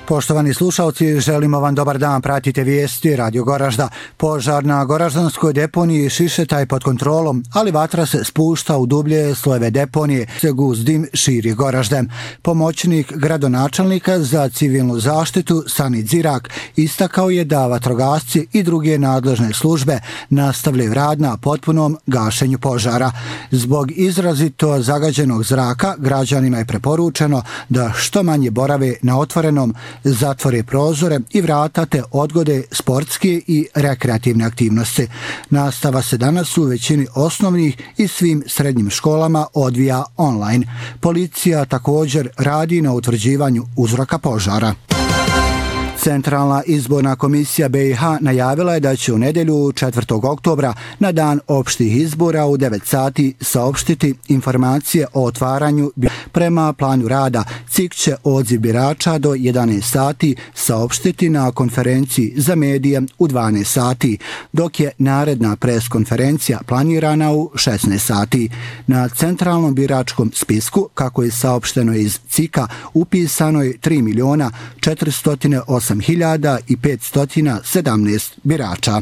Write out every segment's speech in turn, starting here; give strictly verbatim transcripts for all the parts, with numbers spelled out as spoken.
Poštovani slušalci, želimo vam dobar dan, pratite vijesti Radio Goražda. Požar na Goraždanskoj deponiji Šišetaj pod kontrolom, ali vatra se spušta u dublje slojeve deponije, se gust dim širi Goraždem. Pomoćnik gradonačelnika za civilnu zaštitu Sani Dzirak istakao je da vatrogasci i druge nadležne službe nastavljaju rad na potpunom gašenju požara. Zbog izrazito zagađenog zraka građanima je preporučeno da što manje borave na otvorenom, zatvore prozore i vrata te odgode sportske i rekreativne aktivnosti. Nastava se danas u većini osnovnih i svim srednjim školama odvija online. Policija također radi na utvrđivanju uzroka požara. Centralna izborna komisija B i H najavila je da će u nedjelju četvrtog oktobra na dan opštih izbora u devet sati saopštiti informacije o otvaranju. Prema planu rada, C I K će odziv birača do jedanaest sati saopštiti na konferenciji za medije u dvanaest sati, dok je naredna pres konferencija planirana u šesnaest sati. Na centralnom biračkom spisku, kako je saopšteno iz C I K-a, upisano je tri miliona četiristo osam hiljada petsto sedamnaest birača.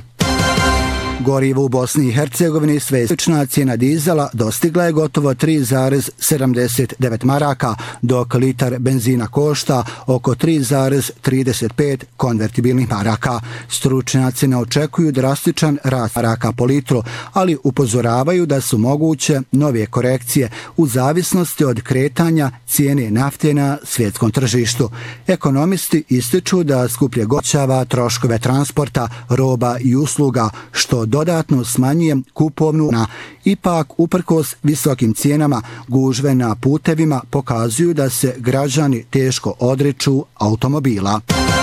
Gorivo u Bosni i Hercegovini svesečna cijena dizela dostigla je gotovo tri zarez sedamdeset devet maraka, dok litar benzina košta oko tri zarez trideset pet konvertibilnih maraka. Stručnjaci ne očekuju drastičan rast maraka po litru, ali upozoravaju da su moguće nove korekcije u zavisnosti od kretanja cijene nafte na svjetskom tržištu. Ekonomisti ističu da skuplje goćava troškove transporta, roba i usluga, što dodatno smanjuje kupovnu na. Ipak, uprkos visokim cijenama, gužve na putevima pokazuju da se građani teško odriču automobila.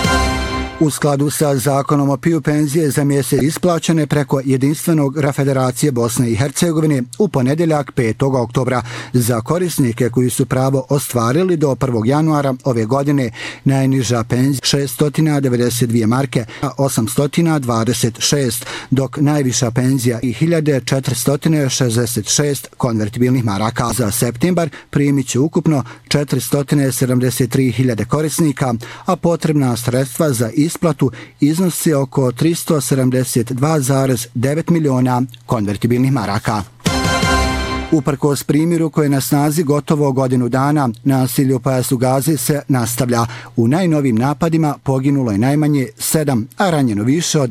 U skladu sa zakonom o piju penzije za mjesec isplaćene preko jedinstvenog Federacije Bosne i Hercegovine u ponedjeljak petog oktobra za korisnike koji su pravo ostvarili do prvog januara ove godine. Najniža penzija šesto devedeset dvije marke, a osamsto dvadeset šest, dok najviša penzija i hiljadu četiristo šezdeset šest konvertibilnih maraka. Za septembar primit će ukupno četiristo sedamdeset tri hiljade korisnika, a potrebna sredstva za isplatu iznosi oko tristo sedamdeset dva zarez devet miliona konvertibilnih maraka. Uprkos primiru koje je na snazi gotovo godinu dana, nasilje u pojasu Gaze se nastavlja. U najnovim napadima poginulo je najmanje sedam, a ranjeno više od